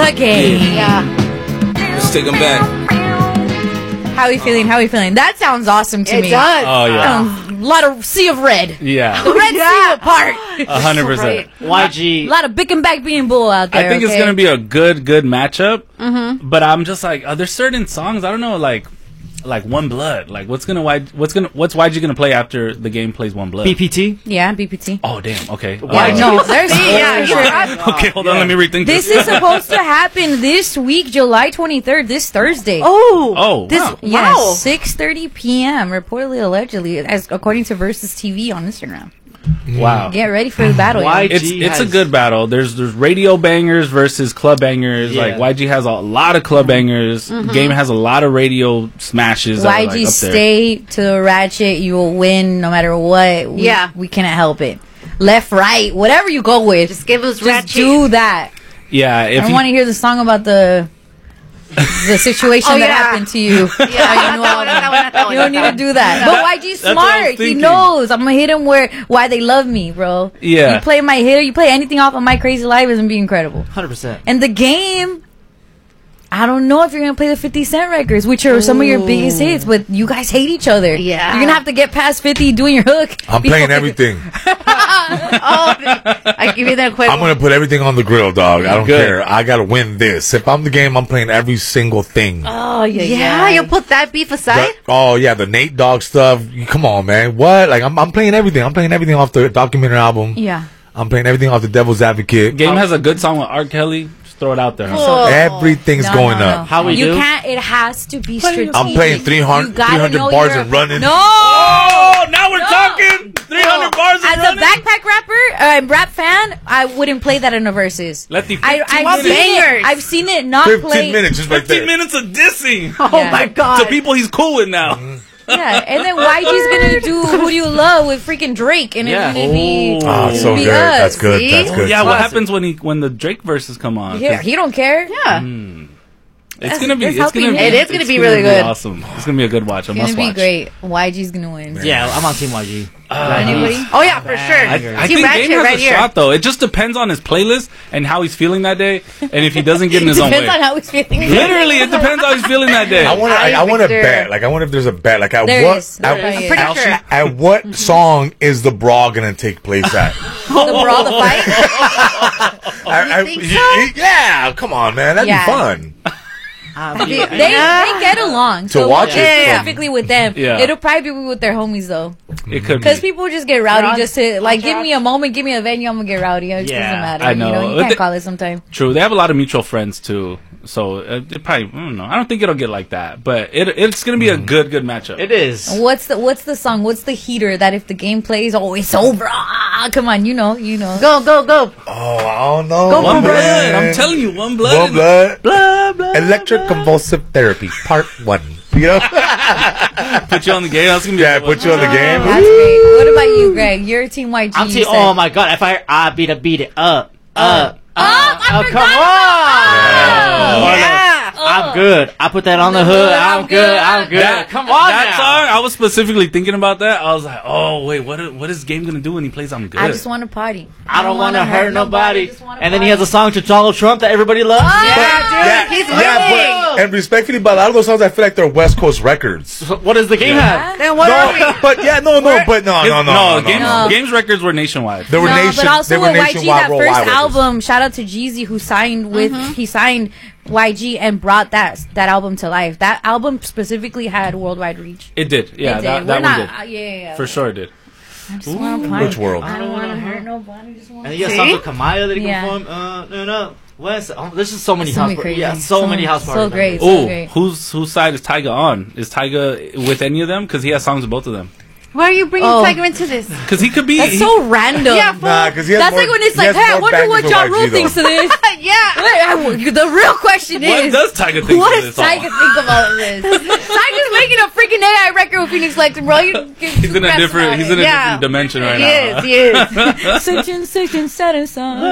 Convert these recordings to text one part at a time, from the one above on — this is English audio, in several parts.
The game. Yeah. Let's take them back. How are you feeling? How are you feeling? That sounds awesome to me. It does. Oh, yeah. A lot of sea of red. Yeah. The red sea apart. 100%. YG. A lot of Bick and Back being bull out there. I think it's okay? going to be a good matchup. Mm-hmm. But I'm just like, there's certain songs, I don't know, like One Blood. Like, what's YG gonna play after the game plays One Blood? BPT? Yeah, BPT. Oh, damn. Okay. No, there's Okay, hold on. Let me rethink This this. is supposed to happen this week, July 23rd, this Thursday. Oh, this, wow. Yes, wow. 6:30 p.m. reportedly, allegedly, as according to Versus TV on Instagram. Wow. Get ready for the battle. Why- y'all. It's a good battle. There's radio bangers versus club bangers. Yeah. Like YG has a lot of club bangers. Game has a lot of radio smashes. that are, like, YG, up there. stay to the ratchet. You will win no matter what. We cannot help it. Left, right, whatever you go with. Just give us Just ratchet. do that. Yeah, I if don't you, want to hear the song about the situation that happened to you. Yeah, not that one. You don't need to do that. But YG's That's what I was smart. He thinking. knows. I'm gonna hit him why they love me, bro. Yeah. You play my hitter, you play anything off of My Crazy Life, is gonna be incredible. 100%. And the game, I don't know if you're gonna play the 50 Cent records, which are some of your biggest hits, but you guys hate each other. Yeah. You're gonna have to get past 50 doing your hook. I'm before- playing everything. I give you that quick. I'm gonna put everything on the grill, dog. I don't Good. care. I gotta win this. If I'm the game, I'm playing every single thing. Oh, yeah. Yeah, you'll put that beef aside. The Nate Dogg stuff. Come on, man. What? Like I'm playing everything. I'm playing everything off the documentary album. Yeah. I'm playing everything off the Devil's Advocate. Game has a good song with R. Kelly. Just throw it out there. Huh? Whoa. Everything's No, going no, up. no. How we you do? can't. It has to be strategic. I'm playing 300 You gotta 300 know bars your- and running. No. Oh, now we're No. talking 300 bars As and a running. backpack rapper, rap fan, I wouldn't play that in a versus. Let the I've 15 seen minutes. it. I've seen it not 15 play. minutes just right 15 there. minutes of dissing Oh Yeah. my god. to people he's cool with now. Yeah, and then YG's gonna do "Who Do You Love" with freaking Drake, and Yeah. it's gonna be. Oh, it's so be good. us. That's good. See? That's good. Yeah, what Classic. happens when the Drake verses come on? Yeah, he don't care. Yeah. It's gonna be. It's It's gonna helping be. him. It is gonna it's be really good. Awesome. It's gonna be a good watch. A It's must gonna be watch. great. YG's gonna win. Yeah, I'm on Team YG. Anybody? Oh yeah, for sure. I Team think Ratchet Game has right a here. shot though. It just depends on his playlist and how he's feeling that day, and if he doesn't get in his own way. Depends on how he's feeling. Literally, it depends how he's feeling that day. I want to. I want to Victor. bet. Like I wonder if there's a bet. Like at There what? is. There At, is. Pretty at- sure. at what song is the brawl gonna take place at? The brawl, the fight. think so? Yeah, come on, man. That'd Yeah. be fun. They get along. To watch it? specifically with them. Yeah. It'll probably be with their homies though, It could because be. people just get rowdy. on- Just to like, give track. me a moment, give me a venue, I'm gonna get rowdy. It just Yeah, doesn't matter. I know. You know, you But can't they- call it sometime. True. They have a lot of mutual friends too, so it probably. I don't know. I don't think it'll get like that, but it's gonna be a good matchup. It is. What's the song? What's the heater that if the game plays, oh, it's over. Come on, you know. Go, go, go. Oh, I don't know. Go One for blood. I'm telling you, one blood. One blood. Blah, blah, Electric convulsive therapy, part 1. You know? Put you on the game. That's gonna be. Yeah, put you on the game. That's great. What about you, Greg? You're Team YG. I'm you Team. said. Oh my god! If I beat it up. I Oh, forgot. come on! Yeah. I'm good. I put that on the hood. I'm good. I'm good. Come on That now. song, I was specifically thinking about that. I was like, oh wait, what is Game gonna do when he plays I'm Good? I just want to party. I don't want to hurt nobody. Just wanna And then he party. has a song to Donald Trump that everybody loves. Yeah, dude, he's winning. but, and respectfully, but a lot of those songs I feel like they're West Coast records. What does the game have? Then what are we? No, but yeah, no, No, Game's records were nationwide. They were But also they were with YG, nationwide that worldwide first records. album, shout out to Jeezy who signed with he signed YG and brought that album to life. That album specifically had worldwide reach. It did. Yeah, It did. that We're one not, did. yeah. For sure it did. I just want to party. Which world? I don't want to hurt nobody. Just want And he has See? songs with Kamaya that he Yeah. can perform. No. West. Oh, there's just so many So house many parties. crazy. Yeah, so many house parties. So great. Oh, great. whose side is Tyga on? Is Tyga with any of them? Because he has songs with both of them. Why are you bringing Oh. Tiger into this? Because he could be. That's so random. Yeah, Nah, because he has That's more, like when it's he like, has hey, I more wonder what bangers Ja than Rule YG, thinks though. of this. Yeah. The real question What is, does Tyga think what of does this Tyga song? think of all of this? Tyga's making a freaking AI record with Phoenix Lex, bro. He's in a different. He's in a Yeah. different dimension right He now. is, he is. Search and setting song.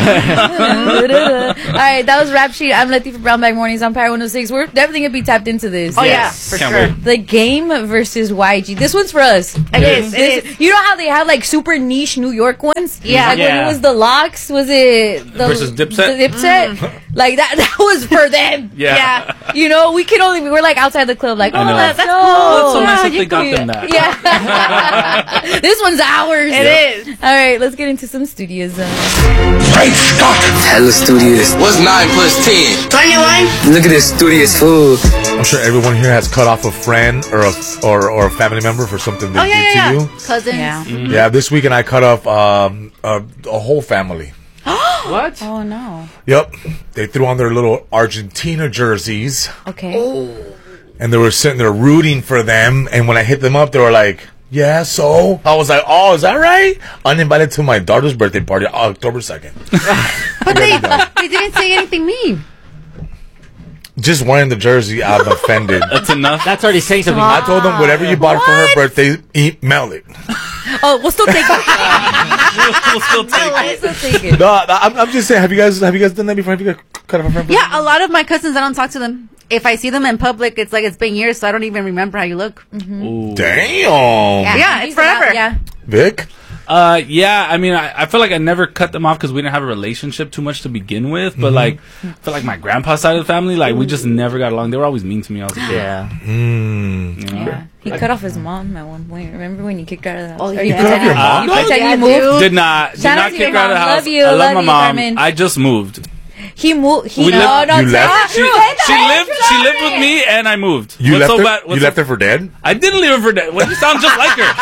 Alright, that was Rap Sheet. I'm Letty for Brown Bag Mornings on Power 106. We're definitely gonna be tapped into this. Oh, Yes. yeah, for Can't sure. wait. The Game versus YG. This one's for us. is. It is. You know how they have like super niche New York ones? Yeah. Like when Yeah. it was the Locks, was it the Versus Dipset? The Dipset? Like that was for them. Yeah. You know, we were like outside the club, like, oh, I know. that's That's cool. Well, it's so nice Yeah, that they got them that. Yeah. This one's ours. It is. All right, let's get into some studio zone. Hella studious. What's 9 plus 10? 21. Look at this studious fool. I'm sure everyone here has cut off a friend or a family member for something they did to you. Cousins. Yeah. Yeah, this weekend I cut off a whole family. What? Oh no. Yep, they threw on their little Argentina jerseys, Okay. and they were sitting there rooting for them. And when I hit them up, they were like, "Yeah, so." I was like, "Oh, is that right?" Uninvited to my daughter's birthday party, October 2nd. But they didn't say anything mean. Just wearing the jersey, I'm offended. That's enough. That's already saying something. I told them whatever you bought for her birthday, mail it. Oh, we'll still take it. We'll still take We'll it. still take it. No, I'm just saying. Have you guys done that before? Have you guys cut off a friend? Yeah, a lot of my cousins, I don't talk to them. If I see them in public, it's like it's been years, so I don't even remember how you look. Ooh. Damn. Yeah, it's forever. Yeah. Vic. Yeah, I mean, I feel like I never cut them off because we didn't have a relationship too much to begin with. But like, I feel like my grandpa's side of the family, like we just never got along. They were always mean to me. I was like, Yeah. you know? Yeah. He cut off his mom at one point. Remember when you kicked her out of the house? Oh, Or yeah. you You cut off your mom? You pretend Yeah, you moved. dude. Did not Shout out to kick your her out of the mom. house. Love you. I love Love my you, mom. Carmen. I just moved. He moved. He We no, left- no, you left? She lived with me, and I moved. You What's left so her. bad? You What's left so- her for dead. I didn't leave her for dead. Well, you sound just like her.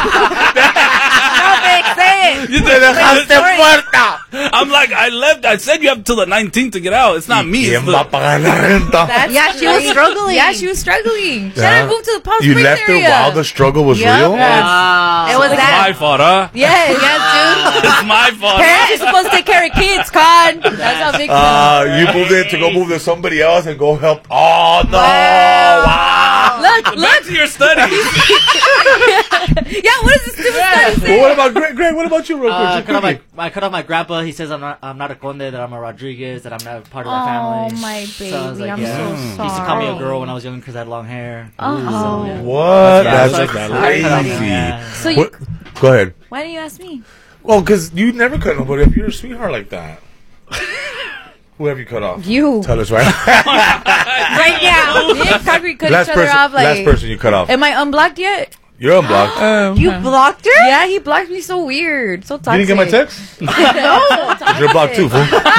I'm like, I left. I said you have till the 19th to get out. It's not me. It's ¿Quién va a the, pagar la renta? That's Yeah, she was great. struggling. Yeah, she was struggling. She Yeah. had to move to the Palm You Springs left her area. while the struggle was Yep. real. It was it's my that. fault, huh? Yes. Yes, It's my fault. Parents are supposed to take care of kids, Con. That's how big. You moved in to go move to somebody else and go help. Oh no! Wow. Look, Back look. to your studies. Yeah, what does this stupid study say? Well, what about Greg? What about you, real quick? Just quickly. I cut off my grandpa. He says I'm not a conde, that I'm a Rodriguez, that I'm not part of Oh, that family. my So I was baby, like, I'm yeah. so He used to call me a sorry. girl when I was young because I had long hair. Oh. So, yeah. What? Yeah, That's I like that. crazy. Yeah. So you, What? Go ahead. why didn't you ask me? Well, because you never cut nobody if you're a sweetheart like that. Who have you cut off? You. Tell us right. Right now. Me and Concrete cut last each other person. off like. Last person you cut off. Am I unblocked yet? You're unblocked. You blocked her? Yeah, he blocked me so weird. So You toxic. didn't get my text? No. You're blocked too, fool.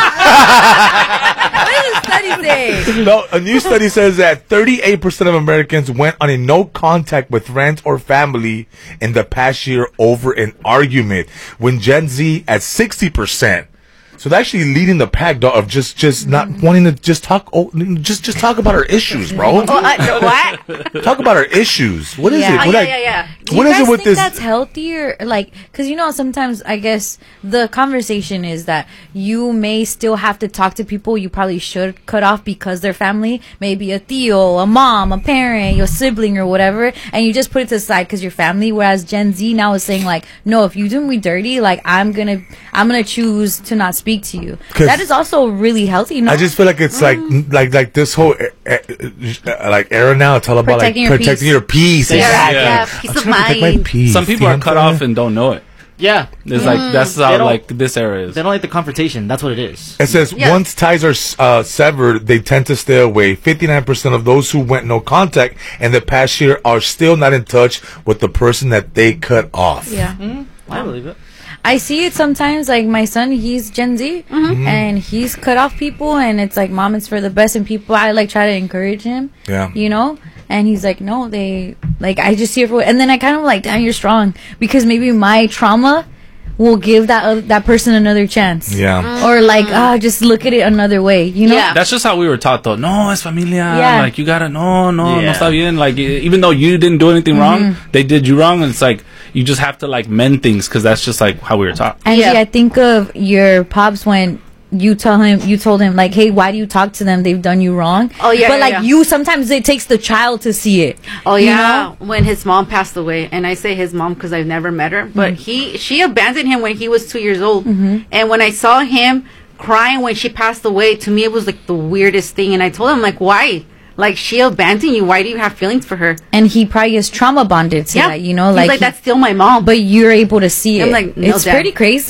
What does the study say? No, a new study says that 38% of Americans went on a no contact with friends or family in the past year over an argument, when Gen Z at 60%. So they're actually leading the pack, dog, of just not wanting to just talk. Oh, just talk about our issues, bro. What? Talk about our issues. What is Yeah. it? Oh, What yeah, I- yeah, yeah. Do What you is guys it with think this? that's healthier? Like, because you know, sometimes I guess the conversation is that you may still have to talk to people you probably should cut off because they're family, maybe a tío, a mom, a parent, your sibling, or whatever, and you just put it to the side because you're family. Whereas Gen Z now is saying like, no, if you do me dirty, like I'm gonna choose to not speak to you. 'Cause That is also really healthy. No? I just feel like it's like this whole like era now. It's all about Protecting like your protecting peace. your peace. Yeah, Exactly. yeah, I'm peace trying of to protect my mind. peace. Some people You know are what cut I'm off saying? and don't know it. Yeah. It's like that's They how don't- like this era is. They don't like the confrontation. That's what it is. It says Yeah. once ties are severed, they tend to stay away. 59% of those who went no contact in the past year are still not in touch with the person that they cut off. yeah. I believe it. I see it sometimes. Like my son, he's Gen Z, and he's cut off people, and it's like, "Mom, it's for the best." And people, I like try to encourage him. Yeah. you know. And he's like, "No, they like." I just see it for, and then I kind of like, "Damn, you're strong," because maybe my trauma will give that person another chance. Yeah. Or like, just look at it another way. You know. Yeah. That's just how we were taught, though. No, es familia. Yeah. Like, you gotta, no Yeah. está bien. Like, even though you didn't do anything wrong, they did you wrong. And it's like, you just have to, like, mend things because that's just, like, how we were taught. Angie, Yeah. I think of your pops when you told him like, "Hey, why do you talk to them? They've done you wrong." Oh, yeah, but yeah, like yeah. you, sometimes it takes the child to see it. Oh you yeah, know? when his mom passed away, and I say his mom because I've never met her, but she abandoned him when he was 2 years old, and when I saw him crying when she passed away, to me it was like the weirdest thing, and I told him like, why? Like, she abandoned you. Why do you have feelings for her? And he probably is trauma bonded to that, you know? He's like, that's still my mom. But you're able to see it. I'm like, no, it's Dad. pretty crazy.